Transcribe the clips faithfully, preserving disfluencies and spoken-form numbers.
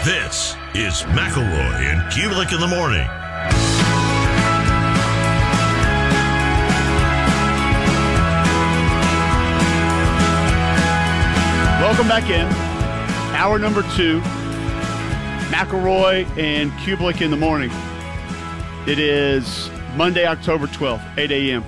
This is McElroy and Kubelik in the morning. Welcome back in. Hour number two. McElroy and Kubelik in the morning. It is Monday, October twelfth, eight a.m.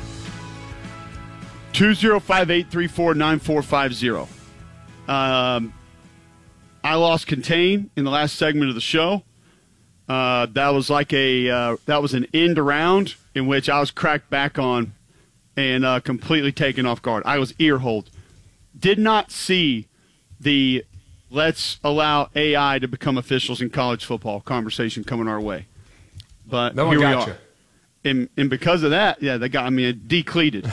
two oh five, eight three four, nine four five zero. Um, I lost contain in the last segment of the show. Uh, that was like a uh, that was an end around in which I was cracked back on and uh, completely taken off guard. I was ear-holed. Did not see the let's allow A I to become officials in college football conversation coming our way. But no here one we got are. You. And, and because of that, yeah, they got me decleated.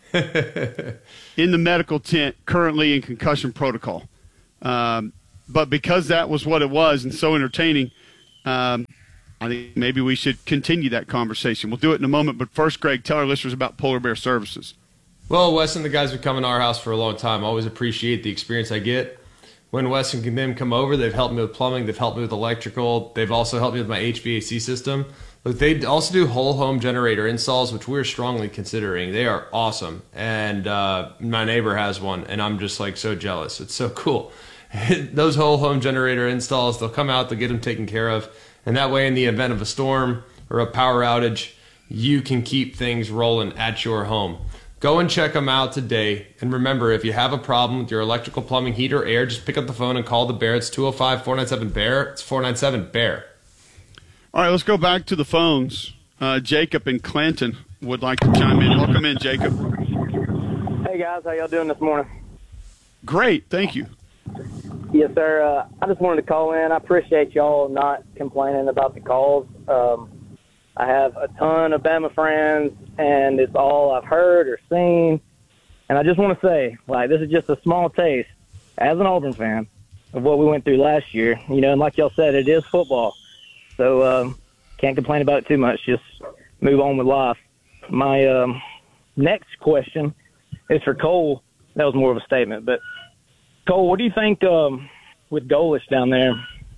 In the medical tent, currently in concussion protocol. Um, but because that was what it was and so entertaining, um, I think maybe we should continue that conversation. We'll do it in a moment. But first, Greg, tell our listeners about Polar Bear Services. Well, Wes and the guys have come in our house for a long time. I always appreciate the experience I get. When Wes and them come over, they've helped me with plumbing. They've helped me with electrical. They've also helped me with my H V A C system. Look, they also do whole home generator installs, which we're strongly considering. They are awesome. And uh, my neighbor has one, and I'm just like so jealous. It's so cool. Those whole home generator installs, they'll come out, they'll get them taken care of. And that way, in the event of a storm or a power outage, you can keep things rolling at your home. Go and check them out today. And remember, if you have a problem with your electrical, plumbing, heat, or air, just pick up the phone and call the Bear. It's two oh five, four nine seven, B E A R. It's four nine seven, B E A R. All right, let's go back to the phones. Uh, Jacob in Clanton would like to chime in. Welcome in, Jacob. Hey, guys. How y'all doing this morning? Great. Thank you. Yes, sir. Uh, I just wanted to call in. I appreciate y'all not complaining about the calls. Um, I have a ton of Bama friends, and it's all I've heard or seen. And I just want to say, like, this is just a small taste, as an Auburn fan, of what we went through last year. You know, and like y'all said, it is football. So um, can't complain about it too much. Just move on with life. My um, next question is for Cole. That was more of a statement. But, Cole, what do you think um, with Golesh down there?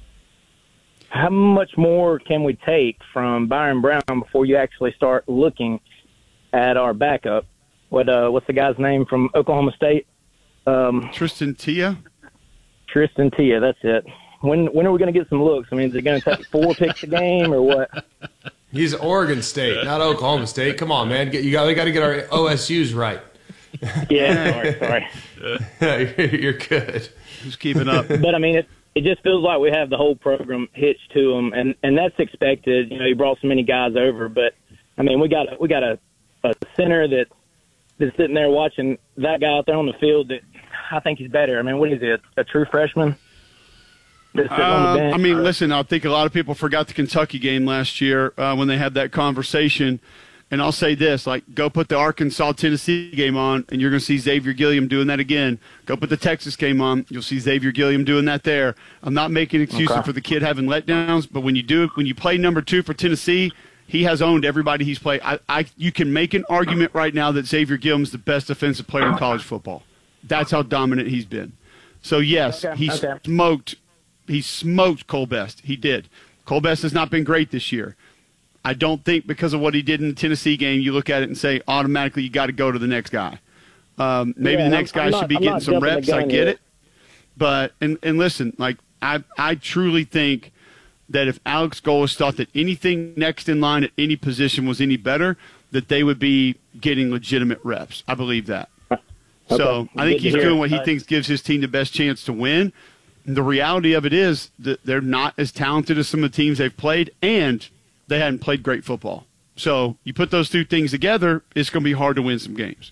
How much more can we take from Byron Brown before you actually start looking at our backup? What uh, What's the guy's name from Oklahoma State? Um, Tristan Tia? Tristan Tia, that's it. When when are we going to get some looks? I mean, is it going to take four picks a game or what? He's Oregon State, not Oklahoma State. Come on, man. Get, you got, we got to get our O S Us right. Yeah, sorry, sorry. You're good. Who's keeping up? But, I mean, it, it just feels like we have the whole program hitched to them, and, and that's expected. You know, he brought so many guys over. But, I mean, we got, we got a, a center that, that's sitting there watching that guy out there on the field that I think he's better. I mean, what is it, a true freshman? Uh, I mean, listen, I think a lot of people forgot the Kentucky game last year uh, when they had that conversation. And I'll say this, like, go put the Arkansas-Tennessee game on, and you're going to see Xavier Gilliam doing that again. Go put the Texas game on, you'll see Xavier Gilliam doing that there. I'm not making excuses okay. for the kid having letdowns, but when you do, when you play number two for Tennessee, he has owned everybody he's played. I, I, you can make an argument right now that Xavier Gilliam is the best defensive player in college football. That's how dominant he's been. So, yes, okay. he okay. smoked he smoked Cole Best. He did. Cole Best has not been great this year. I don't think because of what he did in the Tennessee game, you look at it and say automatically you got to go to the next guy. Um, maybe yeah, the next I'm, guy I'm should not, be I'm getting some reps. I get yet. it. But, and, and listen, like I, I truly think that if Alex Golesh thought that anything next in line at any position was any better, that they would be getting legitimate reps. I believe that. Okay. So I think Good he's doing what he thinks gives his team the best chance to win. The reality of it is that they're not as talented as some of the teams they've played, and they hadn't played great football. So you put those two things together, it's going to be hard to win some games.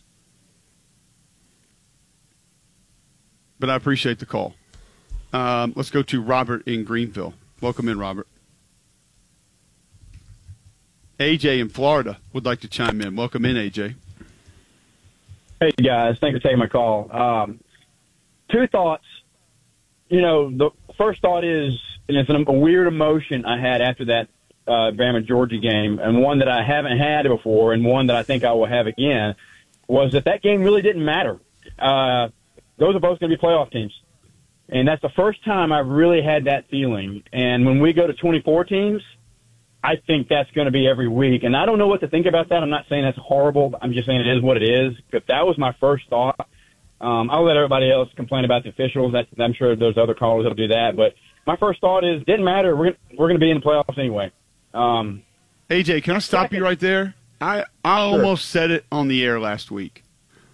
But I appreciate the call. Um, let's go to Robert in Greenville. Welcome in, Robert. A J in Florida would like to chime in. Welcome in, A J. Hey, guys. Thanks for taking my call. Um, two thoughts. You know, the first thought is, and it's a weird emotion I had after that uh, Bama-Georgia game, and one that I haven't had before and one that I think I will have again, was that that game really didn't matter. Uh, those are both going to be playoff teams. And that's the first time I've really had that feeling. And when we go to twenty-four teams, I think that's going to be every week. And I don't know what to think about that. I'm not saying that's horrible. I'm just saying it is what it is. But that was my first thought. Um, I'll let everybody else complain about the officials. That's, I'm sure there's other callers that'll do that. But my first thought is, didn't matter. We're, we're going to be in the playoffs anyway. Um, A J, can I stop second. you right there? I, I sure. almost said it on the air last week.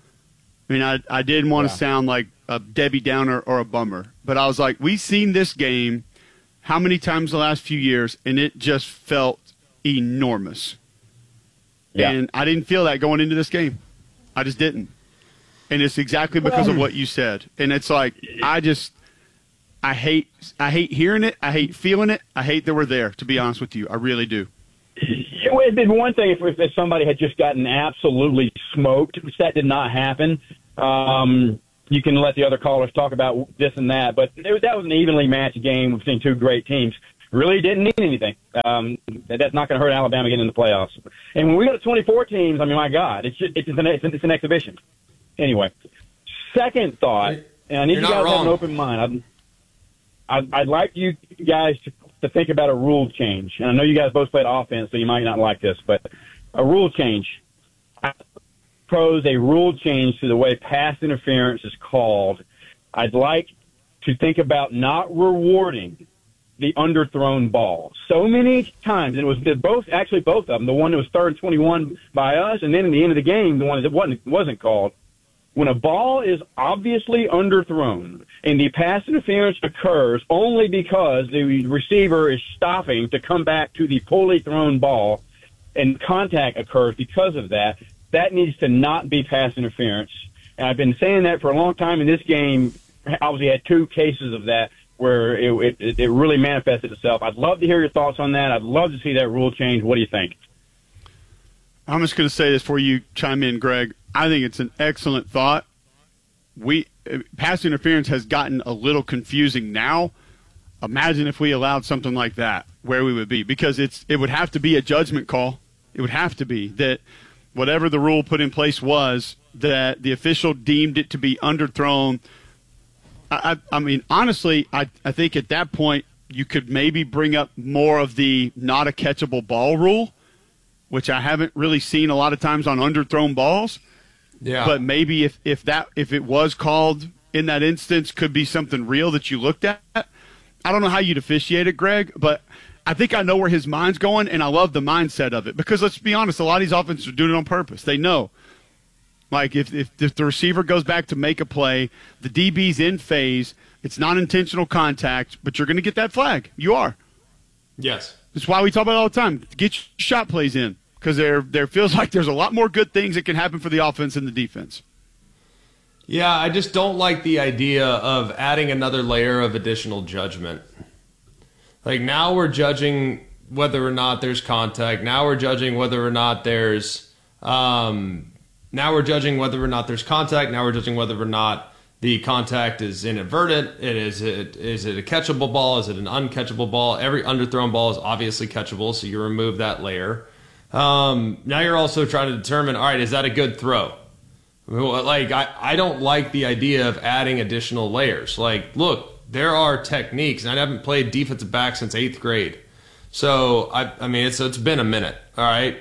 I mean, I, I didn't want to yeah. sound like a Debbie Downer or a bummer, but I was like, we've seen this game how many times the last few years, and it just felt enormous. Yeah. And I didn't feel that going into this game. I just didn't. And it's exactly because of what you said. And it's like, I just, I hate, I hate hearing it. I hate feeling it. I hate that we're there, to be honest with you. I really do. It would have been one thing if, if somebody had just gotten absolutely smoked, which that did not happen. Um, you can let the other callers talk about this and that, but it, that was an evenly matched game between two great teams. Really didn't mean anything. Um, that's not going to hurt Alabama getting in the playoffs. And when we go to twenty-four teams, I mean, my God, it's just, it's, an, it's, an, it's an exhibition. Anyway, second thought, and I need You're you guys to have an open mind. I'd, I'd, I'd like you guys to, to think about a rule change. And I know you guys both played offense, so you might not like this, but a rule change. I propose a rule change to the way pass interference is called. I'd like to think about not rewarding the underthrown ball. So many times, and it was both, actually both of them, the one that was third and twenty-one by us, and then in the end of the game, the one that wasn't, wasn't called. When a ball is obviously underthrown and the pass interference occurs only because the receiver is stopping to come back to the poorly thrown ball and contact occurs because of that, that needs to not be pass interference. And I've been saying that for a long time. In this game, obviously had two cases of that where it, it, it really manifested itself. I'd love to hear your thoughts on that. I'd love to see that rule change. What do you think? I'm just going to say this before you chime in, Greg. I think it's an excellent thought. We pass interference has gotten a little confusing now. Imagine if we allowed something like that, where we would be, because it's it would have to be a judgment call. It would have to be that whatever the rule put in place was, that the official deemed it to be underthrown. I, I, I mean, honestly, I, I think at that point you could maybe bring up more of the not a catchable ball rule, which I haven't really seen a lot of times on underthrown balls. Yeah. But maybe if, if that if it was called in that instance, could be something real that you looked at. I don't know how you'd officiate it, Greg, but I think I know where his mind's going, and I love the mindset of it. Because let's be honest, a lot of these offenses are doing it on purpose. They know. Like if, if, if the receiver goes back to make a play, the D B's in phase, it's not intentional contact, but you're going to get that flag. You are. Yes. That's why we talk about it all the time. Get your shot plays in. Because there, there feels like there's a lot more good things that can happen for the offense and the defense. Yeah, I just don't like the idea of adding another layer of additional judgment. Like now we're judging whether or not there's contact. Now we're judging whether or not there's um, now we're judging whether or not there's contact. Now we're judging whether or not the contact is inadvertent. It is it is it a catchable ball? Is it an uncatchable ball? Every underthrown ball is obviously catchable, so you remove that layer. Um, now you're also trying to determine, all right, is that a good throw? Like, I, I don't like the idea of adding additional layers. Like, look, there are techniques, and I haven't played defensive back since eighth grade. So, I, I mean, it's, it's been a minute, all right?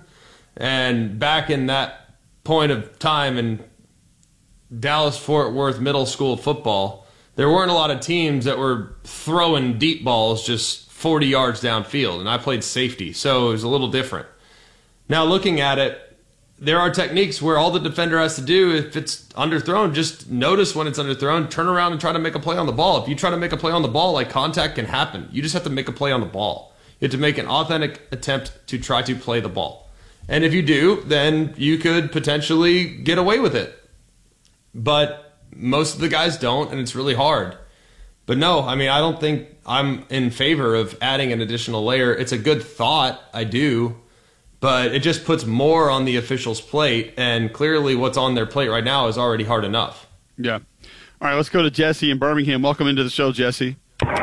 And back in that point of time in Dallas-Fort Worth middle school football, there weren't a lot of teams that were throwing deep balls just forty yards downfield, and I played safety, so it was a little different. Now, looking at it, there are techniques where all the defender has to do, if it's underthrown, just notice when it's underthrown, turn around and try to make a play on the ball. If you try to make a play on the ball, like, contact can happen. You just have to make a play on the ball. You have to make an authentic attempt to try to play the ball. And if you do, then you could potentially get away with it. But most of the guys don't, and it's really hard. But no, I mean, I don't think I'm in favor of adding an additional layer. It's a good thought, I do, but it just puts more on the officials' plate, and clearly what's on their plate right now is already hard enough. Yeah. All right, let's go to Jesse in Birmingham. Welcome into the show, Jesse.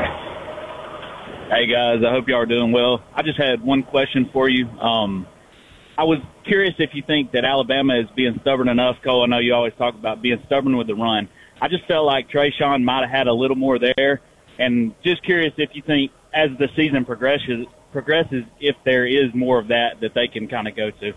Hey, guys. I hope y'all are doing well. I just had one question for you. Um, I was curious if you think that Alabama is being stubborn enough. Cole, I know you always talk about being stubborn with the run. I just felt like Trayshawn might have had a little more there. And just curious if you think as the season progresses, progresses if there is more of that that they can kind of go to.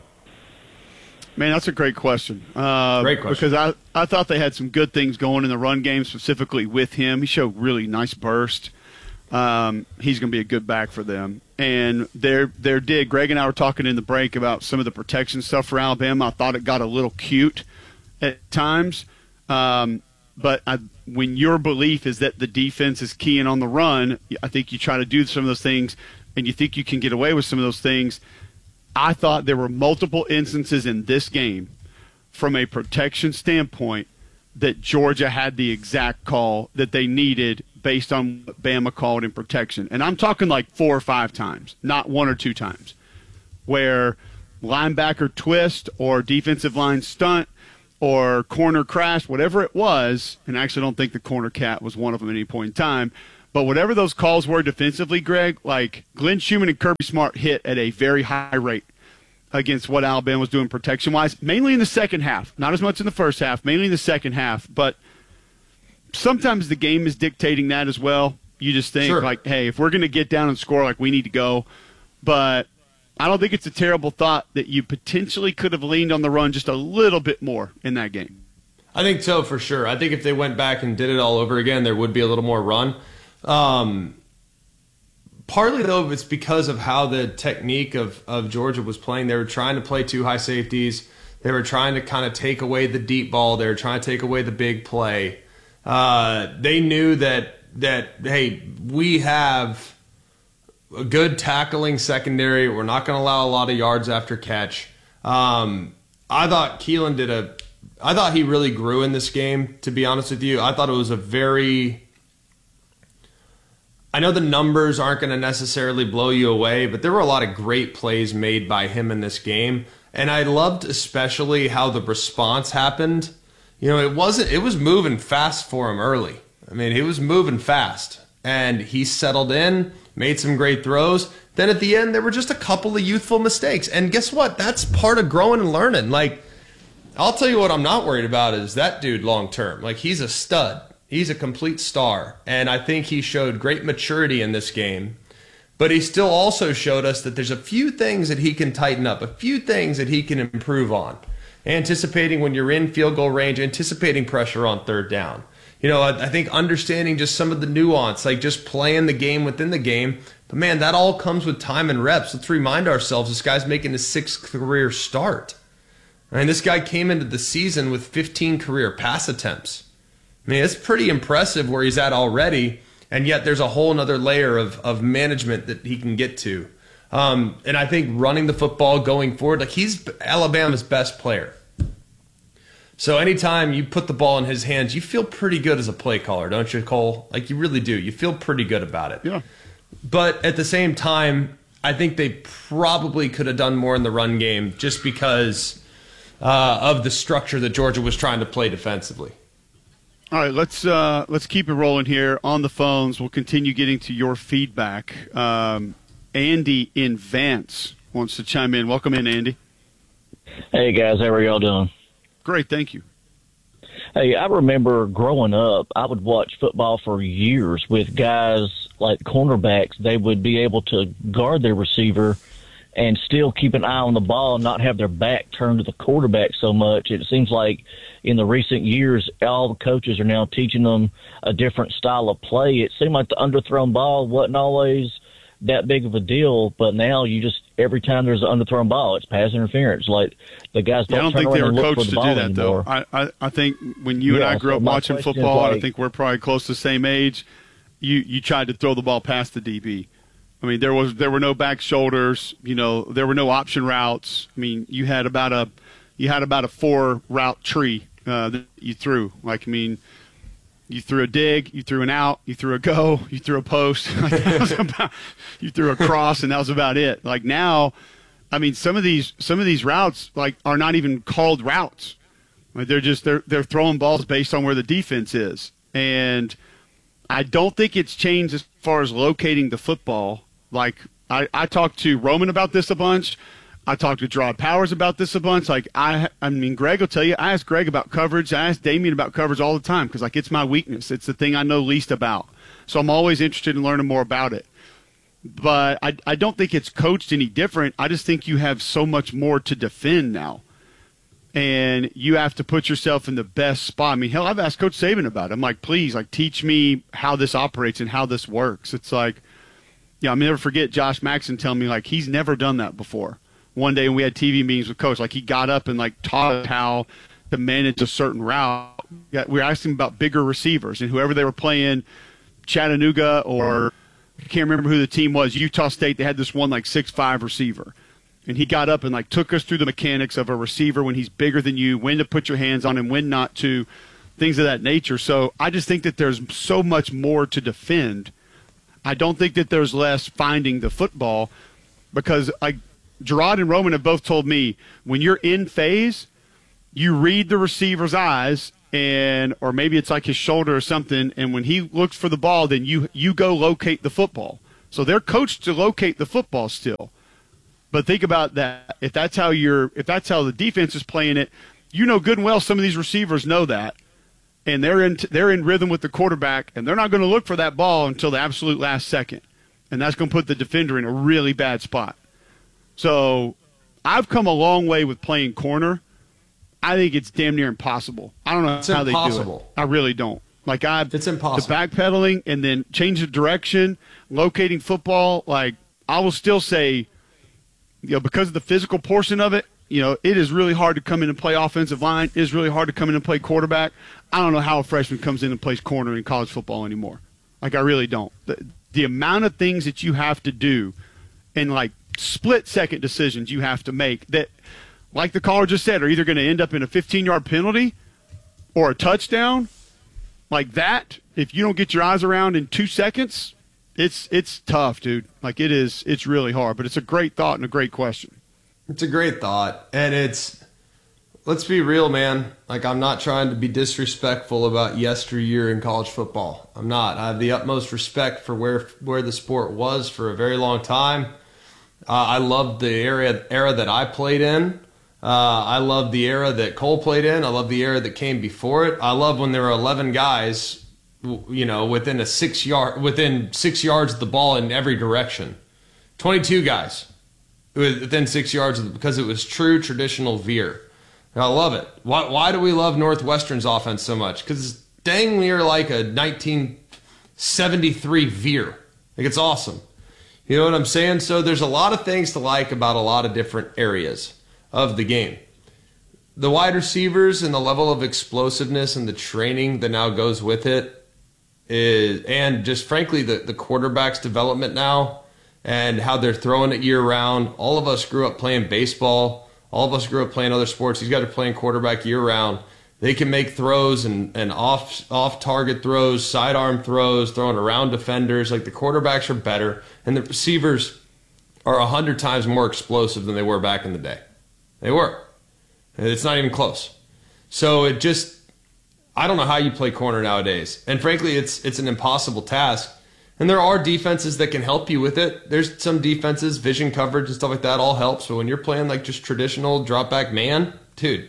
Man, that's a great question. Uh, great question. Because I, I thought they had some good things going in the run game, specifically with him. He showed really nice burst. Um, he's going to be a good back for them. And their their dig, Greg and I were talking in the break about some of the protection stuff for Alabama. I thought it got a little cute at times. Um, but I, when your belief is that the defense is keying on the run, I think you try to do some of those things, and you think you can get away with some of those things. I thought there were multiple instances in this game from a protection standpoint that Georgia had the exact call that they needed based on what Bama called in protection. And I'm talking like four or five times, not one or two times, where linebacker twist or defensive line stunt or corner crash, whatever it was, and I actually don't think the corner cat was one of them at any point in time, but whatever those calls were defensively, Greg, like Glenn Schumann and Kirby Smart hit at a very high rate against what Alabama was doing protection-wise, mainly in the second half. Not as much in the first half, mainly in the second half. But sometimes the game is dictating that as well. You just think, sure. like, hey, if we're going to get down and score, like, we need to go. But I don't think it's a terrible thought that you potentially could have leaned on the run just a little bit more in that game. I think so, for sure. I think if they went back and did it all over again, there would be a little more run. Um, partly, though, it's because of how the technique of, of Georgia was playing. They were trying to play two high safeties. They were trying to kind of take away the deep ball. They were trying to take away the big play. Uh, they knew that, that, hey, we have a good tackling secondary. We're not going to allow a lot of yards after catch. Um, I thought Keelan did a – I thought he really grew in this game, to be honest with you. I thought it was a very – I know the numbers aren't going to necessarily blow you away, but there were a lot of great plays made by him in this game. And I loved especially how the response happened. You know, it wasn't, it was moving fast for him early. I mean, he was moving fast. And he settled in, made some great throws. Then at the end, there were just a couple of youthful mistakes. And guess what? That's part of growing and learning. Like, I'll tell you what I'm not worried about is that dude long term. Like, he's a stud. He's a complete star, and I think he showed great maturity in this game. But he still also showed us that there's a few things that he can tighten up, a few things that he can improve on. Anticipating when you're in field goal range, anticipating pressure on third down. You know, I, I think understanding just some of the nuance, like just playing the game within the game. But, man, that all comes with time and reps. Let's remind ourselves this guy's making his sixth career start. I mean, this guy came into the season with fifteen career pass attempts. I mean, it's pretty impressive where he's at already, and yet there's a whole other layer of, of management that he can get to. Um, and I think running the football going forward, like he's Alabama's best player. So anytime you put the ball in his hands, you feel pretty good as a play caller, don't you, Cole? Like you really do. You feel pretty good about it. Yeah. But at the same time, I think they probably could have done more in the run game just because uh, of the structure that Georgia was trying to play defensively. All right, let's uh, let's keep it rolling here on the phones. We'll continue getting to your feedback. Um, Andy in Vance wants to chime in. Welcome in, Andy. Hey, guys. How are y'all doing? Great, thank you. Hey, I remember growing up, I would watch football for years with guys like cornerbacks. They would be able to guard their receiver and still keep an eye on the ball and not have their back turned to the quarterback so much. It seems like in the recent years, all the coaches are now teaching them a different style of play. It seemed like the underthrown ball wasn't always that big of a deal, but now you just, every time there's an underthrown ball, it's pass interference. Like the guys don't, yeah, I don't turn think they around were and look coached for the to do ball that, anymore. though. I, I, I think when you yeah, and I grew so up my watching question football, is like, and I think we're probably close to the same age, you, you tried to throw the ball past the D B. I mean, there was there were no back shoulders. You know, there were no option routes. I mean, you had about a you had about a four route tree uh, that you threw. Like, I mean, you threw a dig, you threw an out, you threw a go, you threw a post. Like, that was about, you threw a cross, and that was about it. Like now, I mean, some of these some of these routes like are not even called routes. Like, they're just they're they're throwing balls based on where the defense is, and I don't think it's changed as far as locating the football. Like, I, I talked to Roman about this a bunch. I talked to Gerard Powers about this a bunch. Like, I I mean, Greg will tell you, I ask Greg about coverage. I ask Damien about coverage all the time because, like, it's my weakness. It's the thing I know least about. So I'm always interested in learning more about it. But I, I don't think it's coached any different. I just think you have so much more to defend now. And you have to put yourself in the best spot. I mean, hell, I've asked Coach Saban about it. I'm like, please, like, teach me how this operates and how this works. It's like, yeah, I'll never forget Josh Maxson telling me, like, he's never done that before. One day when we had T V meetings with Coach, like, he got up and, like, taught us how to manage a certain route. We were asking him about bigger receivers, and whoever they were playing, Chattanooga or I can't remember who the team was, Utah State, they had this one, like, six five receiver. And he got up and, like, took us through the mechanics of a receiver when he's bigger than you, when to put your hands on him, when not to, things of that nature. So I just think that there's so much more to defend. I don't think that there's less finding the football because, like, Gerard and Roman have both told me when you're in phase, you read the receiver's eyes and or maybe it's like his shoulder or something, and when he looks for the ball, then you you go locate the football. So they're coached to locate the football still. But think about that. If that's how you're if that's how the defense is playing it, you know good and well some of these receivers know that. And they're in they're in rhythm with the quarterback, and they're not going to look for that ball until the absolute last second. And that's going to put the defender in a really bad spot. So I've come a long way with playing corner. I think it's damn near impossible. I don't know it's how impossible. they do it. I really don't. Like I, it's impossible. The backpedaling and then change of direction, locating football. Like I will still say, you know, because of the physical portion of it, you know, it is really hard to come in and play offensive line. It is really hard to come in and play quarterback. I don't know how a freshman comes in and plays corner in college football anymore. Like I really don't. The, the amount of things that you have to do, and like split second decisions you have to make that. Like the caller just said, are either going to end up in a fifteen-yard penalty or a touchdown. Like that, if you don't get your eyes around in two seconds, it's it's tough, dude. Like it is, it's really hard. But it's a great thought and a great question. It's a great thought. And it's, let's be real, man. Like I'm not trying to be disrespectful about yesteryear in college football. I'm not. I have the utmost respect for where where the sport was for a very long time. Uh, I loved the era, era that I played in. Uh, I love the era that Cole played in. I love the era that came before it. I love when there were eleven guys, you know, within a six yard, within six yards of the ball in every direction. twenty-two guys within six yards of the, because it was true traditional veer. And I love it. Why, why do we love Northwestern's offense so much? Because it's dang near like a nineteen seventy-three veer. Like it's awesome. You know what I'm saying? So there's a lot of things to like about a lot of different areas of the game. The wide receivers and the level of explosiveness and the training that now goes with it is, and just frankly the, the quarterback's development now and how they're throwing it year round. All of us grew up playing baseball. All of us grew up playing other sports. These guys are playing quarterback year round. They can make throws and, and off off target throws, sidearm throws, throwing around defenders. Like the quarterbacks are better and the receivers are a hundred times more explosive than they were back in the day. They were. It's not even close. So it just, I don't know how you play corner nowadays. And frankly, it's it's an impossible task. And there are defenses that can help you with it. There's some defenses, vision coverage and stuff like that all helps. But when you're playing like just traditional drop back man, dude,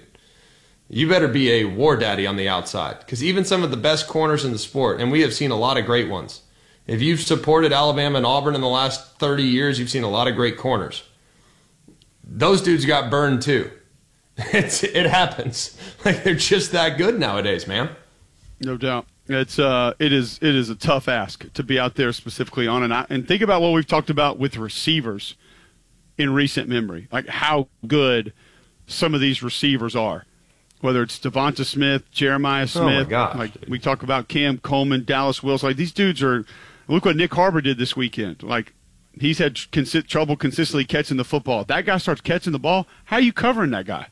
you better be a war daddy on the outside. Because even some of the best corners in the sport, and we have seen a lot of great ones. If you've supported Alabama and Auburn in the last thirty years, you've seen a lot of great corners. Those dudes got burned too. It's, it happens. Like they're just that good nowadays, man. No doubt. It's uh, it is it is a tough ask to be out there specifically on and and think about what we've talked about with receivers in recent memory, like how good some of these receivers are. Whether it's Devonta Smith, Jeremiah Smith, oh my gosh, like dude. we talk about Cam Coleman, Dallas Wilson, like these dudes are. Look what Nick Harbor did this weekend. Like. He's had consi- trouble consistently catching the football. If that guy starts catching the ball, how are you covering that guy?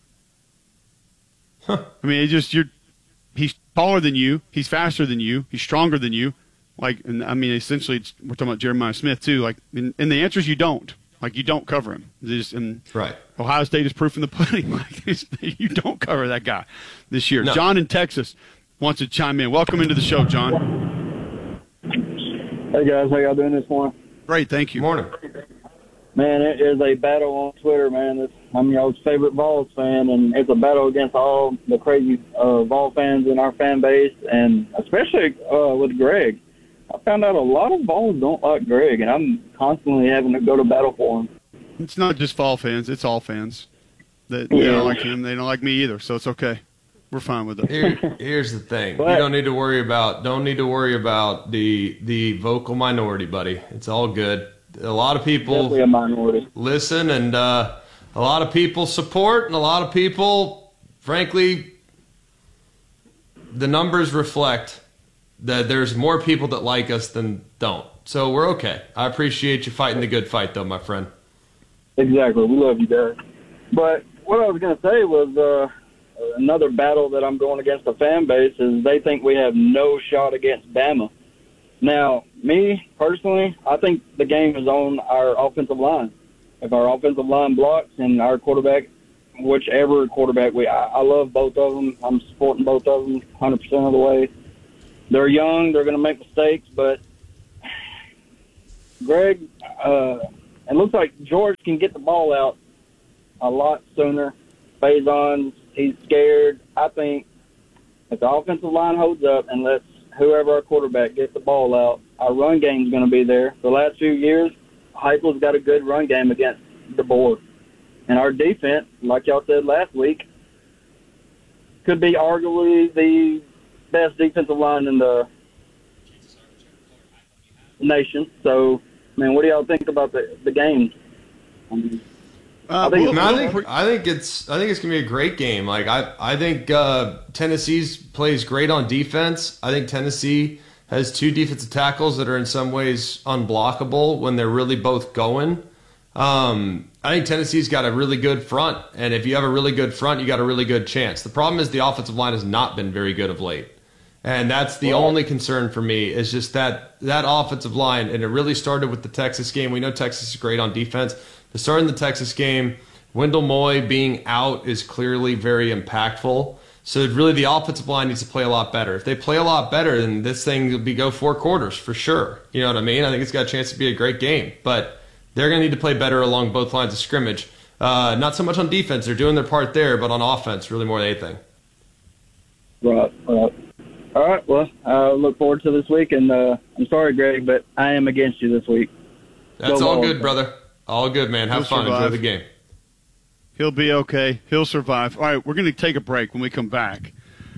Huh. I mean, it just you're. He's taller than you. He's faster than you. He's stronger than you. Like, and I mean, essentially, it's, we're talking about Jeremiah Smith too. Like, and, and the answer is you don't. Like, you don't cover him. Just, and right. Ohio State is proof in the pudding. Like, you don't cover that guy this year. No. John in Texas wants to chime in. Welcome into the show, John. Hey guys, how y'all doing this morning? Great, thank you. Morning. Man, it is a battle on Twitter, man. It's, I'm y'all's favorite Vols fan, and it's a battle against all the crazy uh, Vol fans in our fan base, and especially uh, with Greg. I found out a lot of Vols don't like Greg, and I'm constantly having to go to battle for him. It's not just Vol fans; it's all fans that Yeah. they don't like him. They don't like me either, so it's okay. We're fine with it. Here, here's the thing: But- you don't need to worry about don't need to worry about the the vocal minority, buddy. It's all good. A lot of people Definitely a minority. listen, and uh, a lot of people support, and a lot of people, frankly, the numbers reflect that there's more people that like us than don't. So we're okay. I appreciate you fighting the good fight, though, my friend. Exactly. We love you guys. But what I was going to say was uh, another battle that I'm going against the fan base is they think we have no shot against Bama. Now, me, personally, I think the game is on our offensive line. If our offensive line blocks and our quarterback, whichever quarterback we, I, I love both of them. I'm supporting both of them one hundred percent of the way. They're young. They're going to make mistakes, but Greg, uh, it looks like George can get the ball out a lot sooner. Faison, he's scared. I think if the offensive line holds up and lets whoever our quarterback gets the ball out, our run game's going to be there. The last few years, Heupel's got a good run game against the board. And our defense, like y'all said last week, could be arguably the best defensive line in the nation. So, I mean, what do y'all think about the, the game? I mean, Uh, I think we'll- No, I we'll- think I think it's I think it's gonna be a great game. Like I I think uh, Tennessee's plays great on defense. I think Tennessee has two defensive tackles that are in some ways unblockable when they're really both going. Um, I think Tennessee's got a really good front, and if you have a really good front, you got a really good chance. The problem is the offensive line has not been very good of late, and that's the Well- only concern for me. Is just that that offensive line, and it really started with the Texas game. We know Texas is great on defense. The start in the Texas game, Wendell Moy being out is clearly very impactful. So really the offensive line needs to play a lot better. If they play a lot better, then this thing will be go four quarters for sure. You know what I mean? I think it's got a chance to be a great game. But they're going to need to play better along both lines of scrimmage. Uh, not so much on defense. They're doing their part there, but on offense, really more than anything. Right, right. All right, well, I look forward to this week, and uh, I'm sorry, Greg, but I am against you this week. That's Go all Vols. good, brother. All good, man. Have He'll fun. survive. Enjoy the game. He'll be okay. He'll survive. All right, we're going to take a break. When we come back,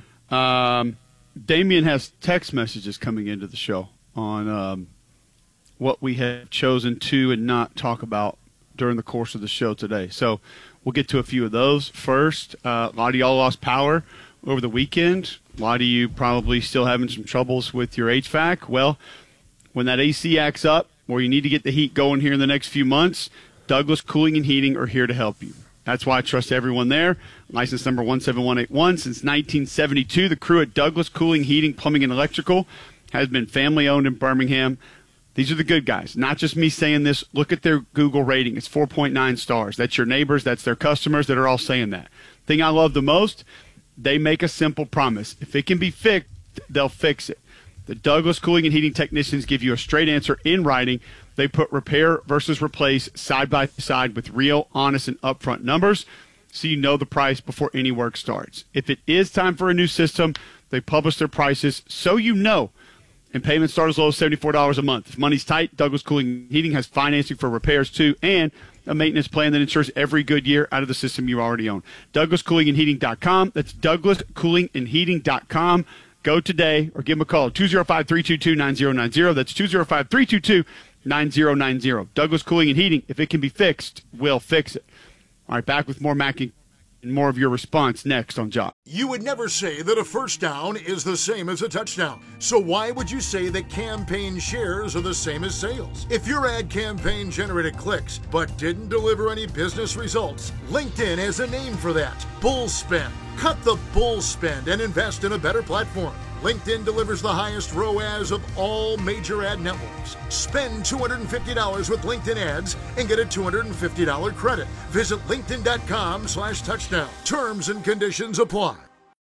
um, Damien has text messages coming into the show on um, what we have chosen to and not talk about during the course of the show today. So we'll get to a few of those first. Uh, a lot of y'all lost power over the weekend. A lot of you probably still having some troubles with your H V A C. Well, when that A C acts up, or you need to get the heat going here in the next few months, Douglas Cooling and Heating are here to help you. That's why I trust everyone there. License number one seven one eight one. Since nineteen seventy-two, the crew at Douglas Cooling, Heating, Plumbing, and Electrical has been family-owned in Birmingham. These are the good guys. Not just me saying this. Look at their Google rating. It's four point nine stars. That's your neighbors. That's their customers that are all saying that. Thing I love the most, they make a simple promise. If it can be fixed, they'll fix it. The Douglas Cooling and Heating technicians give you a straight answer in writing. They put repair versus replace side by side with real, honest, and upfront numbers so you know the price before any work starts. If it is time for a new system, they publish their prices so you know. And payments start as low as seventy-four dollars a month. If money's tight, Douglas Cooling and Heating has financing for repairs too, and a maintenance plan that ensures every good year out of the system you already own. Douglas Cooling and Heating dot com. That's Douglas Cooling and Heating dot com. Go today or give them a call, two oh five, three two two, nine oh nine oh. That's two oh five, three two two, nine oh nine oh. Douglas Cooling and Heating, if it can be fixed, we'll fix it. All right, back with more Mackey and more of your response next on Job. You would never say that a first down is the same as a touchdown. So why would you say that campaign shares are the same as sales? If your ad campaign generated clicks but didn't deliver any business results, LinkedIn has a name for that. Bull spend. Cut the bull spend and invest in a better platform. LinkedIn delivers the highest R O A S of all major ad networks. Spend two hundred fifty dollars with LinkedIn ads and get a two hundred fifty dollars credit. Visit linkedin dot com slash touchdown. Terms and conditions apply.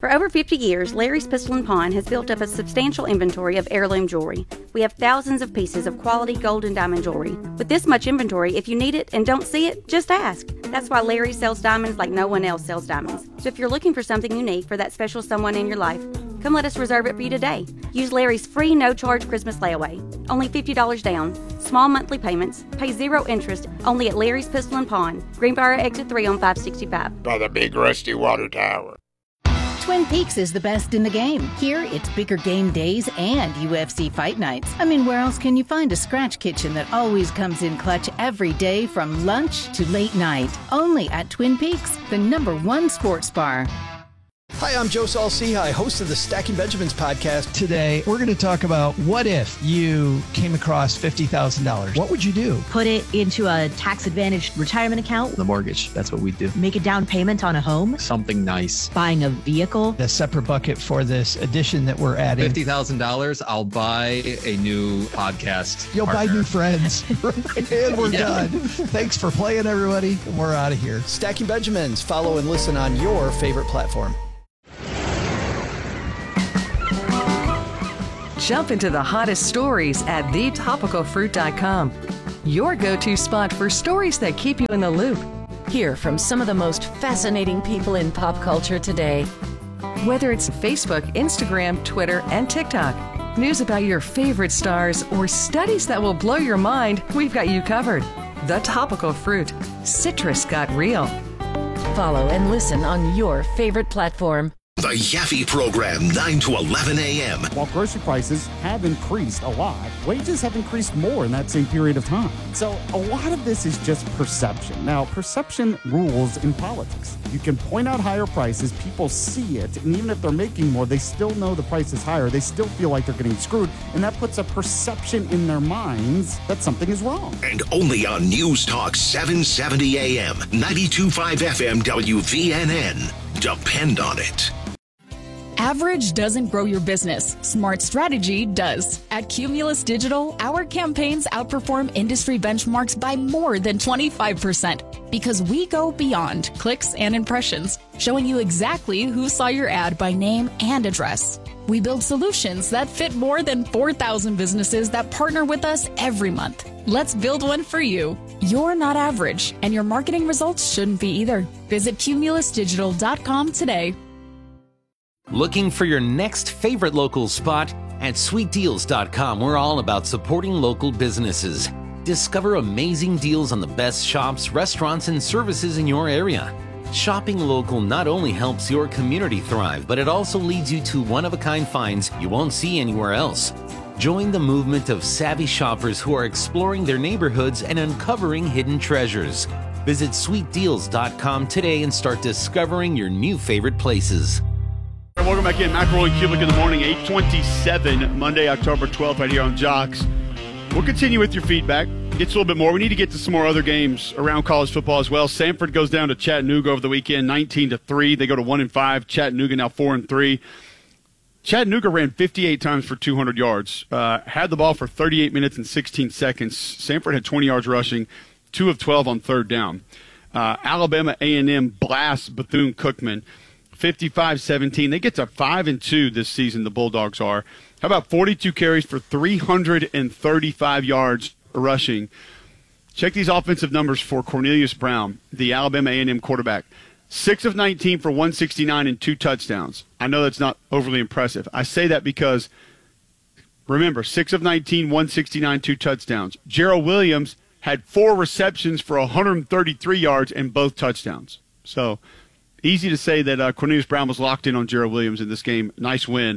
For over fifty years, Larry's Pistol and Pawn has built up a substantial inventory of heirloom jewelry. We have thousands of pieces of quality gold and diamond jewelry. With this much inventory, if you need it and don't see it, just ask. That's why Larry sells diamonds like no one else sells diamonds. So if you're looking for something unique for that special someone in your life, come let us reserve it for you today. Use Larry's free no-charge Christmas layaway. Only fifty dollars down. Small monthly payments. Pay zero interest. Only at Larry's Pistol and Pawn. Greenbrier Exit three on five sixty-five. By the big rusty water tower. Twin Peaks is the best in the game. Here, it's bigger game days and U F C fight nights. I mean, where else can you find a scratch kitchen that always comes in clutch every day from lunch to late night? Only at Twin Peaks, the number one sports bar. Hi, I'm Joe Saul-Sehy, host of the Stacking Benjamins podcast. Today, we're going to talk about what if you came across fifty thousand dollars. What would you do? Put it into a tax-advantaged retirement account. The mortgage, that's what we do. Make a down payment on a home. Something nice. Buying a vehicle. A separate bucket for this addition that we're adding. fifty thousand dollars, I'll buy a new podcast You'll partner. buy new friends. And we're yeah. done. Thanks for playing, everybody. We're out of here. Stacking Benjamins. Follow and listen on your favorite platform. Jump into the hottest stories at the topical fruit dot com. Your go-to spot for stories that keep you in the loop. Hear from some of the most fascinating people in pop culture today. Whether it's Facebook, Instagram, Twitter, and TikTok, news about your favorite stars, or studies that will blow your mind, we've got you covered. The Topical Fruit. Citrus got real. Follow and listen on your favorite platform. The Yaffe Program, nine to eleven a.m. While grocery prices have increased a lot, wages have increased more in that same period of time. So a lot of this is just perception. Now, perception rules in politics. You can point out higher prices, people see it, and even if they're making more, they still know the price is higher. They still feel like they're getting screwed, and that puts a perception in their minds that something is wrong. And only on News Talk seven seventy a.m., ninety-two point five F M W V N N. Depend on it. Average doesn't grow your business. Smart strategy does. At Cumulus Digital, our campaigns outperform industry benchmarks by more than twenty-five percent because we go beyond clicks and impressions, showing you exactly who saw your ad by name and address. We build solutions that fit more than four thousand businesses that partner with us every month. Let's build one for you. You're not average, and your marketing results shouldn't be either. Visit cumulus digital dot com today. Looking for your next favorite local spot? At sweet deals dot com, we're all about supporting local businesses. Discover amazing deals on the best shops, restaurants, and services in your area. Shopping local not only helps your community thrive, but it also leads you to one-of-a-kind finds you won't see anywhere else. Join the movement of savvy shoppers who are exploring their neighborhoods and uncovering hidden treasures. Visit sweet deals dot com today and start discovering your new favorite places. Welcome back in. McElroy and Kulik in the morning, eight twenty-seven, Monday, October twelfth, right here on Jocks. We'll continue with your feedback. Gets a little bit more. We need to get to some more other games around college football as well. Samford goes down to Chattanooga over the weekend, nineteen to three. They go to one and five. Chattanooga now four and three. Chattanooga ran fifty-eight times for two hundred yards. Uh, had the ball for thirty-eight minutes and sixteen seconds. Samford had twenty yards rushing, two of twelve on third down. Uh, Alabama A and M blasts Bethune-Cookman, fifty-five seventeen. They get to five and two this season, the Bulldogs are. How about forty-two carries for three hundred thirty-five yards rushing? Check these offensive numbers for Cornelius Brown, the Alabama A and M quarterback. six of nineteen for one sixty-nine and two touchdowns. I know that's not overly impressive. I say that because, remember, six of nineteen, one sixty-nine, two touchdowns. Gerald Williams had four receptions for one hundred thirty-three yards and both touchdowns. So, easy to say that uh, Cornelius Brown was locked in on Gerald Williams in this game. Nice win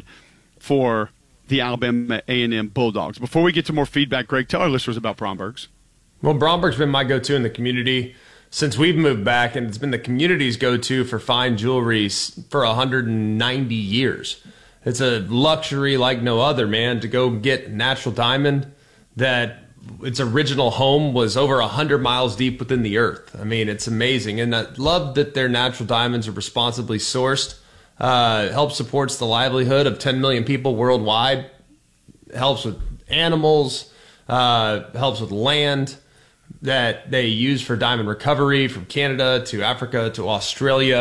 for the Alabama A and M Bulldogs. Before we get to more feedback, Greg, tell our listeners about Bromberg's. Well, Bromberg's been my go-to in the community since we've moved back, and it's been the community's go-to for fine jewelry for one hundred ninety years. It's a luxury like no other, man, to go get natural diamond that its original home was over one hundred miles deep within the earth. I mean, it's amazing. And I love that their natural diamonds are responsibly sourced. Uh, helps supports the livelihood of ten million people worldwide. Helps with animals. Uh, helps with land that they use for diamond recovery from Canada to Africa to Australia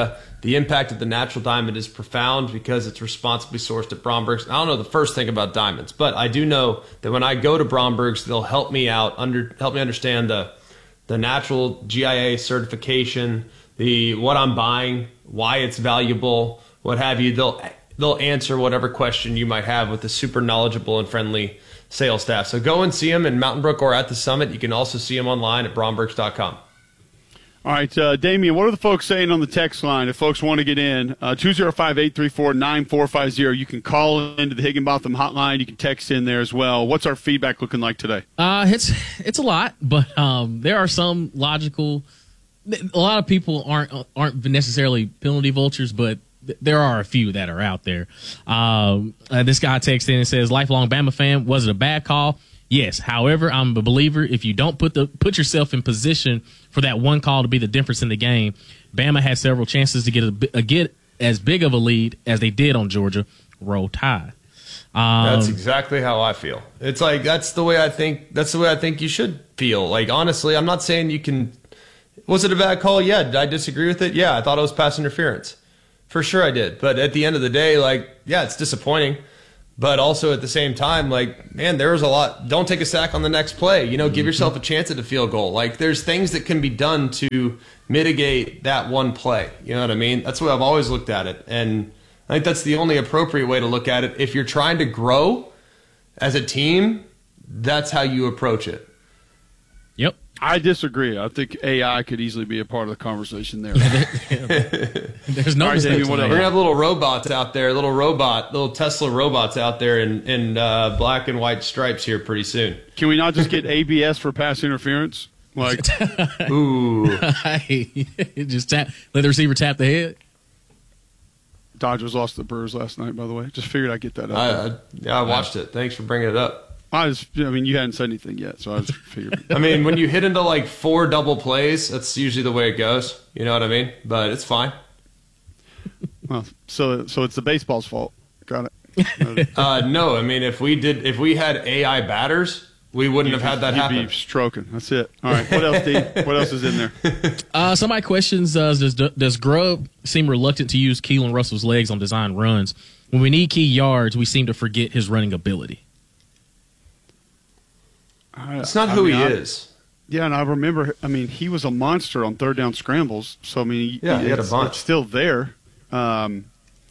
The impact of the natural diamond is profound because it's responsibly sourced at Bromberg's. I don't know the first thing about diamonds, but I do know that when I go to Bromberg's, they'll help me out, under help me understand the the natural G I A certification, the what I'm buying, why it's valuable, what have you. They'll they'll answer whatever question you might have with a super knowledgeable and friendly sales staff. So go and see them in Mountain Brook or at the Summit. You can also see them online at brombergs dot com. All right, uh, Damian, what are the folks saying on the text line if folks want to get in? Uh, two oh five, eight three four, nine four five zero. You can call into the Higginbotham hotline. You can text in there as well. What's our feedback looking like today? Uh, it's it's a lot, but um, there are some logical – a lot of people aren't aren't necessarily penalty vultures, but there are a few that are out there. Um, uh, this guy texts in and says, lifelong Bama fan, was it a bad call? Yes. However, I'm a believer if you don't put the put yourself in position for that one call to be the difference in the game. Bama had several chances to get a, a get as big of a lead as they did on Georgia. Roll Tide. Um, that's exactly how I feel. It's like that's the way I think. That's the way I think you should feel. Like honestly, I'm not saying you can. Was it a bad call? Yeah. Did I disagree with it? Yeah. I thought it was pass interference. For sure I did. But at the end of the day, like yeah, it's disappointing. But also at the same time, like, man, there was a lot. Don't take a sack on the next play. You know, give yourself a chance at a field goal. Like, there's things that can be done to mitigate that one play. You know what I mean? That's the way I've always looked at it. And I think that's the only appropriate way to look at it. If you're trying to grow as a team, that's how you approach it. Yep. I disagree. I think A I could easily be a part of the conversation there. There's no right, mistakes. We're gonna have little robots out there, little robot, little Tesla robots out there in in uh, black and white stripes here pretty soon. Can we not just get A B S for pass interference? Like, ooh, just tap, let the receiver tap the head. Dodgers lost the Brewers last night, by the way. Just figured I'd get that up. I, I, yeah, I watched it. Thanks for bringing it up. I was, I mean, you hadn't said anything yet, so I just figured. I mean, when you hit into like four double plays, that's usually the way it goes. You know what I mean? But it's fine. Well, so so it's the baseball's fault. Got it. uh, no, I mean, if we did, if we had A I batters, we wouldn't you'd, have had that you'd happen. You'd be stroking. That's it. All right. What else, Dave? What else is in there? Uh, somebody questions, uh, does, does Grubb seem reluctant to use Keelan Russell's legs on design runs? When we need key yards, we seem to forget his running ability. It's not who I mean, he I, is. Yeah, and I remember, I mean, he was a monster on third down scrambles. So, I mean, yeah, he had a bunch. It's still there. Um,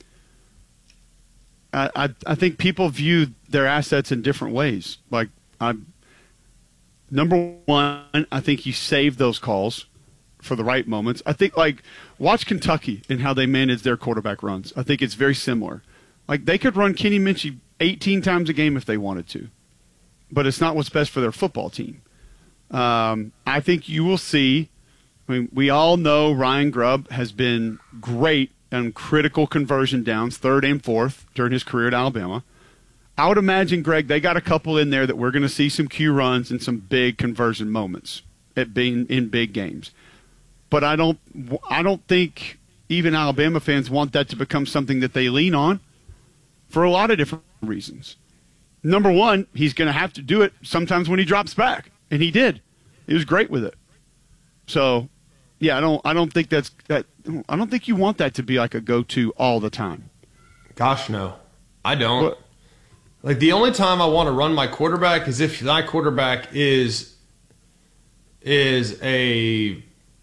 I, I I think people view their assets in different ways. Like, I, number one, I think you save those calls for the right moments. I think, like, watch Kentucky and how they manage their quarterback runs. I think it's very similar. Like, they could run Kenny Minchie eighteen times a game if they wanted to. But it's not what's best for their football team. Um, I think you will see, I mean, we all know Ryan Grubb has been great on critical conversion downs, third and fourth, during his career at Alabama. I would imagine, Greg, they got a couple in there that we're going to see some Q runs and some big conversion moments at being in big games. But I don't, I don't think even Alabama fans want that to become something that they lean on for a lot of different reasons. Number one, he's going to have to do it sometimes when he drops back, and he did. He was great with it. So, yeah, I don't, I don't think that's that. I don't think you want that to be like a go-to all the time. Gosh, no, I don't. What? Like the only time I want to run my quarterback is if my quarterback is is a.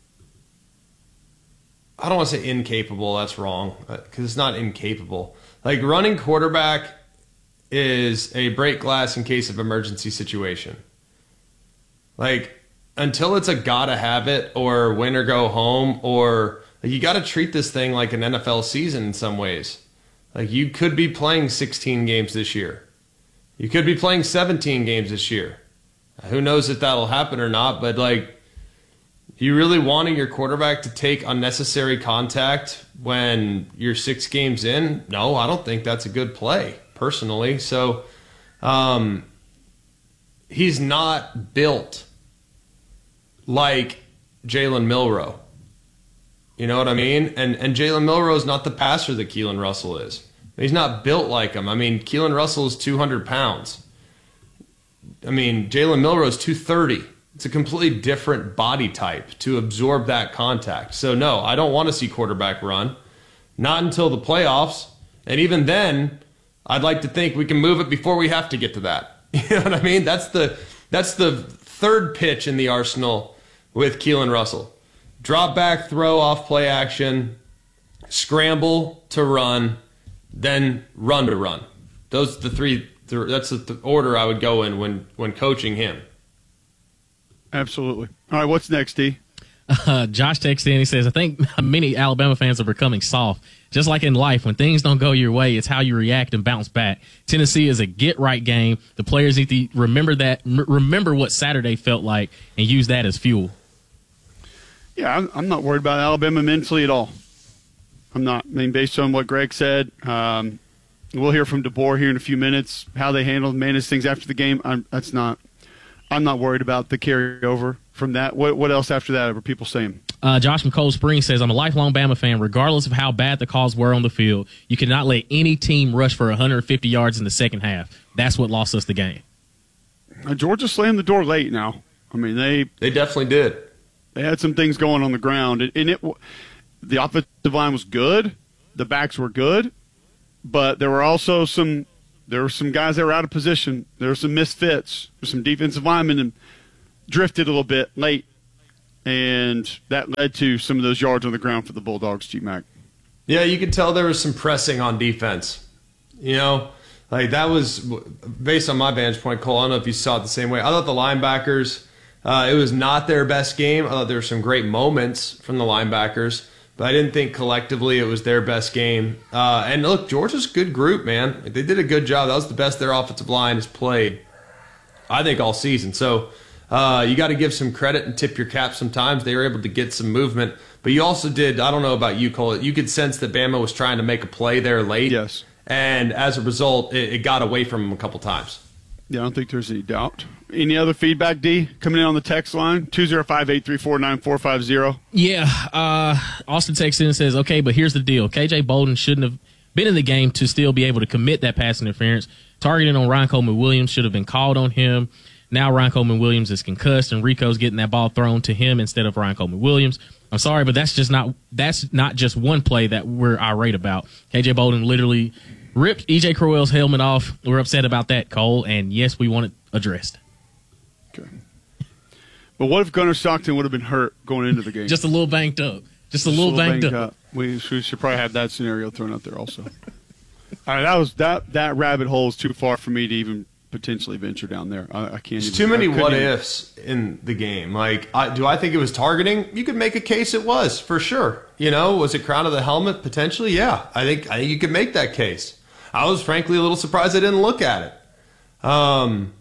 I don't want to say incapable. That's wrong because it's not incapable. Like running quarterback is a break glass in case of emergency situation. Like, until it's a gotta have it or win or go home, or like, you got to treat this thing like an N F L season in some ways. Like, you could be playing sixteen games this year. You could be playing seventeen games this year. Who knows if that'll happen or not, but like, you really wanting your quarterback to take unnecessary contact when you're six games in? No, I don't think that's a good play, personally. So um, he's not built like Jalen Milroe. You know what I mean? And and Jalen Milroe is not the passer that Keelan Russell is. He's not built like him. I mean, Keelan Russell is two hundred pounds. I mean, Jalen Milroe is two thirty. It's a completely different body type to absorb that contact. So, no, I don't want to see quarterback run. not until the playoffs. And even then, I'd like to think we can move it before we have to get to that. You know what I mean? That's the that's the third pitch in the arsenal with Keelan Russell. Drop back, throw off play action, scramble to run, then run to run. Those are the three. That's the order I would go in when, when coaching him. Absolutely. All right, what's next, D? Uh, Josh texts in. He says, I think many Alabama fans are becoming soft. Just like in life, when things don't go your way, it's how you react and bounce back. Tennessee is a get-right game. The players need to remember that, m- remember what Saturday felt like, and use that as fuel. Yeah, I'm, I'm not worried about Alabama mentally at all. I'm not. I mean, based on what Greg said, um, we'll hear from DeBoer here in a few minutes, how they handled, managed things after the game. I'm, that's not. I'm not worried about the carryover from that. What, what else after that were people saying? Uh, Josh from Cold Springs says, I'm a lifelong Bama fan. Regardless of how bad the calls were on the field, you cannot let any team rush for one hundred fifty yards in the second half. That's what lost us the game. Uh, Georgia slammed the door late now. I mean, they they definitely did. They had some things going on the ground. And, and it, the offensive line was good. The backs were good. But there were also some there were some guys that were out of position. There were some misfits. There were some defensive linemen that drifted a little bit late. And that led to some of those yards on the ground for the Bulldogs, G-Mac. Yeah, you could tell there was some pressing on defense. You know, like that was, based on my vantage point, Cole, I don't know if you saw it the same way. I thought the linebackers, uh, it was not their best game. I thought there were some great moments from the linebackers, but I didn't think collectively it was their best game. Uh, and look, Georgia's a good group, man. Like, they did a good job. That was the best their offensive line has played, I think, all season. So, Uh, you got to give some credit and tip your cap sometimes. They were able to get some movement. But you also did, I don't know about you, Cole, you could sense that Bama was trying to make a play there late. Yes. And as a result, it, it got away from them a couple times. Yeah, I don't think there's any doubt. Any other feedback, D, coming in on the text line? two oh five, eight three four, nine four five oh. Yeah. Uh, Austin texts in and says, okay, but here's the deal. K J Bolden shouldn't have been in the game to still be able to commit that pass interference. Targeting on Ryan Coleman Williams should have been called on him. Now Ryan Coleman Williams is concussed, and Rico's getting that ball thrown to him instead of Ryan Coleman Williams. I'm sorry, but that's just not that's not just one play that we're irate about. K J Bolden literally ripped E J Crowell's helmet off. We're upset about that, Cole, and yes, we want it addressed. Okay. But what if Gunnar Stockton would have been hurt going into the game? Just a little banged up. Just a little, Just a little banged, banged up. up. We, we should probably have that scenario thrown out there also. All right, that was that that rabbit hole is too far for me to even potentially venture down there. I, I can't. There's even, too many what even. ifs in the game. Like, I, do I think it was targeting? You could make a case it was, for sure. You know, was it crown of the helmet potentially? Yeah, I think I think you could make that case. I was frankly a little surprised I didn't look at it. Um,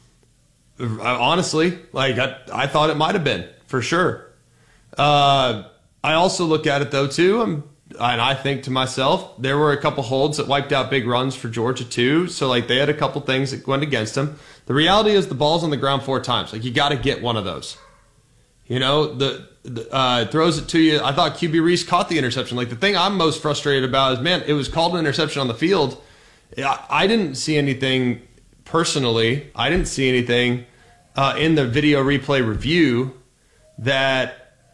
honestly, like I, I thought it might have been for sure. Uh, I also look at it though too. I'm. And I think to myself, there were a couple holds that wiped out big runs for Georgia too. So like they had a couple things that went against them. The reality is the ball's on the ground four times. Like you got to get one of those. You know, the, the uh, throws it to you. I thought Q B Reese caught the interception. Like the thing I'm most frustrated about is, man, it was called an interception on the field. I, I didn't see anything personally. I didn't see anything uh, in the video replay review that.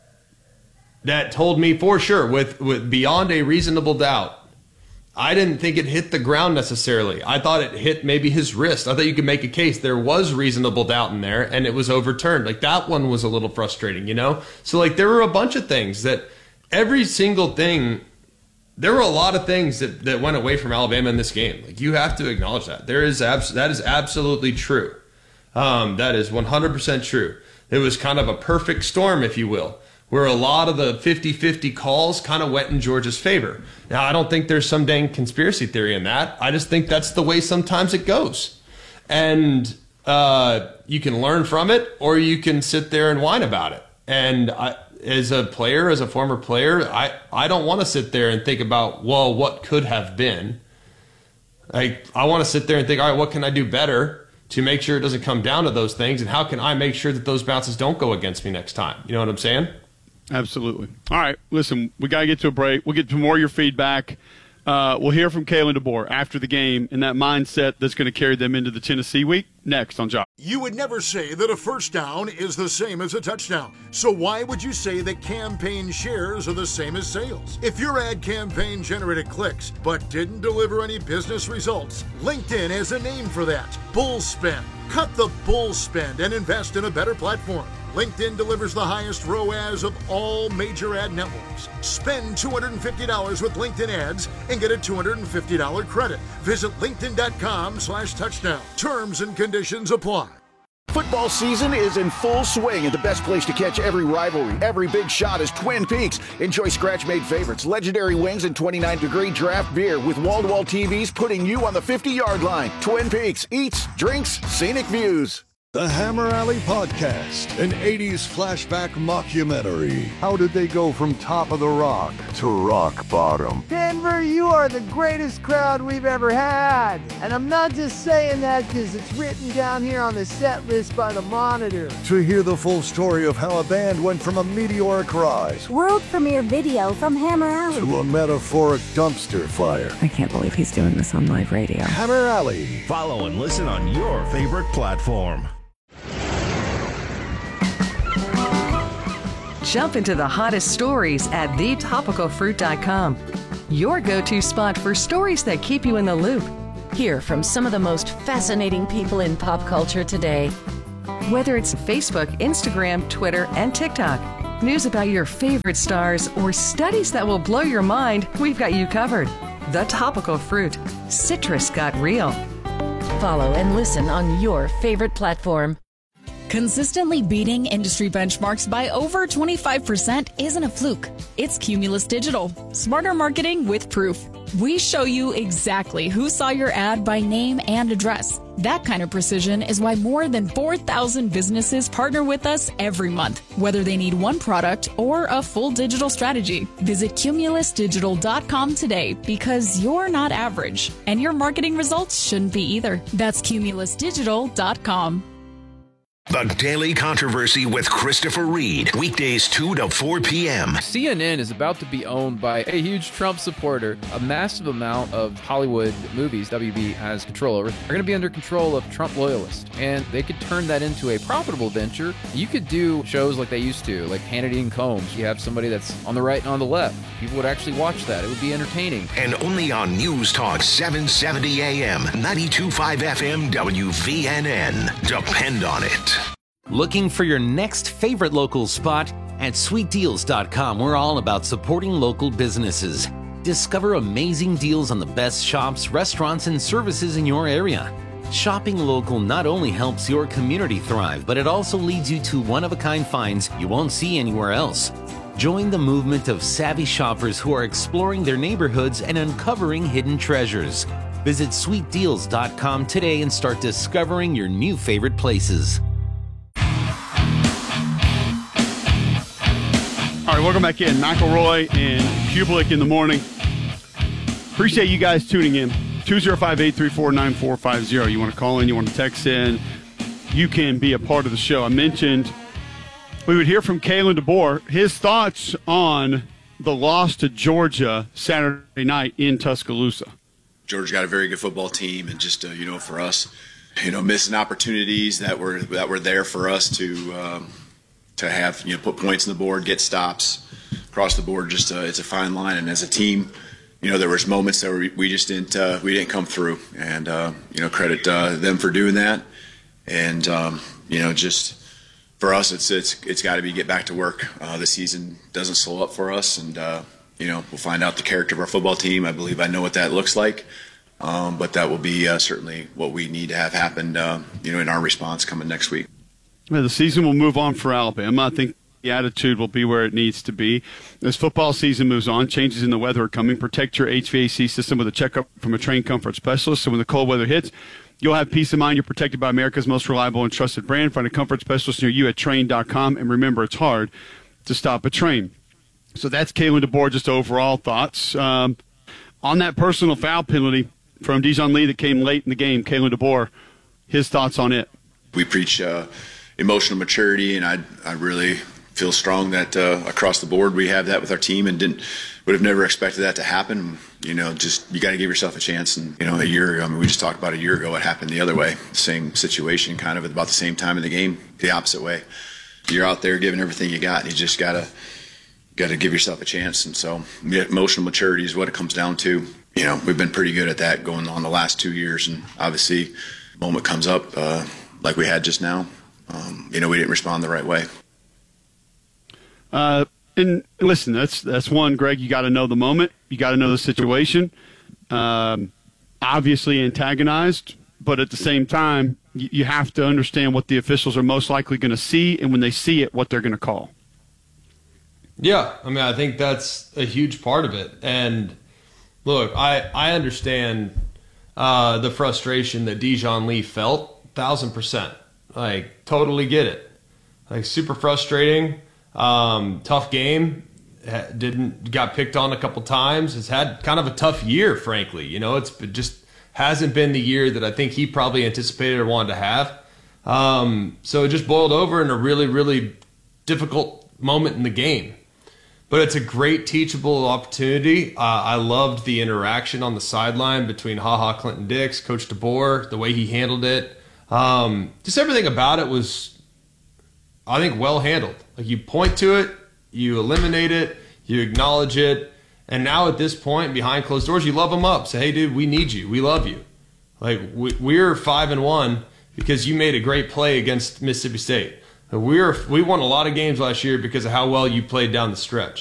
That told me for sure, with, with beyond a reasonable doubt, I didn't think it hit the ground necessarily. I thought it hit maybe his wrist. I thought you could make a case there was reasonable doubt in there, and it was overturned. Like that one was a little frustrating, you know? So like there were a bunch of things that every single thing, there were a lot of things that, that went away from Alabama in this game. Like you have to acknowledge that. There is abs- that is absolutely true. Um, that is one hundred percent true. It was kind of a perfect storm, if you will, where a lot of the fifty-fifty calls kind of went in Georgia's favor. Now, I don't think there's some dang conspiracy theory in that. I just think that's the way sometimes it goes. And uh, you can learn from it, or you can sit there and whine about it. And I, as a player, as a former player, I, I don't want to sit there and think about, well, what could have been. Like, I want to sit there and think, all right, what can I do better to make sure it doesn't come down to those things? And how can I make sure that those bounces don't go against me next time? You know what I'm saying? Absolutely. All right, listen, we got to get to a break. We'll get to more of your feedback. Uh, we'll hear from Kalen DeBoer after the game and that mindset that's going to carry them into the Tennessee week next on Josh. You would never say that a first down is the same as a touchdown. So why would you say that campaign shares are the same as sales? If your ad campaign generated clicks but didn't deliver any business results, LinkedIn has a name for that. Bull spend. Cut the bull spend and invest in a better platform. LinkedIn delivers the highest R O A S of all major ad networks. Spend two hundred fifty dollars with LinkedIn ads and get a two hundred fifty dollars credit. Visit linkedin.com slash touchdown. Terms and conditions apply. Football season is in full swing, and the best place to catch every rivalry, every big shot is Twin Peaks. Enjoy scratch-made favorites, legendary wings, and twenty-nine degree draft beer with wall-to-wall T Vs putting you on the fifty-yard line. Twin Peaks, eats, drinks, scenic views. The Hammer Alley Podcast, an eighties flashback mockumentary. How did they go from top of the rock to rock bottom? Denver, you are the greatest crowd we've ever had. And I'm not just saying that because it's written down here on the set list by the Monitor. To hear the full story of how a band went from a meteoric rise, world premiere video from Hammer Alley, to a metaphoric dumpster fire. I can't believe he's doing this on live radio. Hammer Alley. Follow and listen on your favorite platform. Jump into the hottest stories at the topical fruit dot com. Your go-to spot for stories that keep you in the loop. Hear from some of the most fascinating people in pop culture today. Whether it's Facebook, Instagram, Twitter, and TikTok, news about your favorite stars, or studies that will blow your mind, we've got you covered. The Topical Fruit. Citrus got real. Follow and listen on your favorite platform. Consistently beating industry benchmarks by over twenty-five percent isn't a fluke. It's Cumulus Digital. Smarter marketing with proof. We show you exactly who saw your ad by name and address. That kind of precision is why more than four thousand businesses partner with us every month, whether they need one product or a full digital strategy. Visit cumulus digital dot com today because you're not average, and your marketing results shouldn't be either. That's cumulus digital dot com. The Daily Controversy with Christopher Reed. Weekdays two to four p.m. C N N is about to be owned by a huge Trump supporter. A massive amount of Hollywood movies W B has control over are going to be under control of Trump loyalists. And they could turn that into a profitable venture. You could do shows like they used to, like Hannity and Combs. You have somebody that's on the right and on the left. People would actually watch that. It would be entertaining. And only on News Talk seven seventy A M, ninety-two point five F M W V N N. Depend on it. Looking for your next favorite local spot? At sweet deals dot com, we're all about supporting local businesses. Discover amazing deals on the best shops, restaurants, and services in your area. Shopping local not only helps your community thrive, but it also leads you to one-of-a-kind finds you won't see anywhere else. Join the movement of savvy shoppers who are exploring their neighborhoods and uncovering hidden treasures. Visit sweet deals dot com today and start discovering your new favorite places. All right, welcome back in. McElroy and Kublik in the morning. Appreciate you guys tuning in. two oh five, eight three four, nine four five oh. You want to call in, you want to text in, you can be a part of the show. I mentioned we would hear from Kalen DeBoer, his thoughts on the loss to Georgia Saturday night in Tuscaloosa. Georgia got a very good football team, and just, uh, you know, for us, you know, missing opportunities that were that were there for us to um, – to have, you know, put points on the board, get stops across the board. Just uh, it's a fine line, and as a team, you know, there was moments that we, we just didn't uh, we didn't come through, and uh, you know, credit uh, them for doing that. And um, you know, just for us, it's it's it's got to be get back to work. Uh, the season doesn't slow up for us, and uh, you know, we'll find out the character of our football team. I believe I know what that looks like, um, but that will be uh, certainly what we need to have happen, uh, you know, in our response coming next week. Yeah, the season will move on for Alabama. I think the attitude will be where it needs to be. As football season moves on, changes in the weather are coming. Protect your H V A C system with a checkup from a trained comfort specialist. So when the cold weather hits, you'll have peace of mind. You're protected by America's most reliable and trusted brand. Find a comfort specialist near you at train dot com. And remember, it's hard to stop a train. So that's Kalen DeBoer, just overall thoughts. Um, on that personal foul penalty from Dijon Lee that came late in the game, Kalen DeBoer, his thoughts on it. We preach uh, emotional maturity, and I I really feel strong that uh, across the board we have that with our team, and didn't would have never expected that to happen. You know, just you got to give yourself a chance. And, you know, a year ago, I mean, we just talked about a year ago what happened the other way. Same situation, kind of at about the same time in the game, the opposite way. You're out there giving everything you got. And you just got to got to give yourself a chance. And so emotional maturity is what it comes down to. You know, we've been pretty good at that going on the last two years. And obviously, the moment comes up uh, like we had just now. Um, you know, we didn't respond the right way. Uh, and listen, that's that's one, Greg. You got to know the moment. You got to know the situation. Um, obviously antagonized, but at the same time, you, you have to understand what the officials are most likely going to see, and when they see it, what they're going to call. Yeah, I mean, I think that's a huge part of it. And look, I I understand uh, the frustration that Dijon Lee felt, thousand percent. Like, totally get it. Like, super frustrating. Um, tough game. Didn't got picked on a couple times. Has had kind of a tough year, frankly. You know, it's it just hasn't been the year that I think he probably anticipated or wanted to have. Um, so it just boiled over in a really, really difficult moment in the game. But it's a great teachable opportunity. Uh, I loved the interaction on the sideline between HaHa Clinton Dix, Coach DeBoer, the way he handled it. Um, just everything about it was, I think, well handled. Like, you point to it, you eliminate it, you acknowledge it, and now at this point, behind closed doors, you love them up. Say, hey, dude, we need you. We love you. Like, we, we're five and one because you made a great play against Mississippi State. We're we won a lot of games last year because of how well you played down the stretch.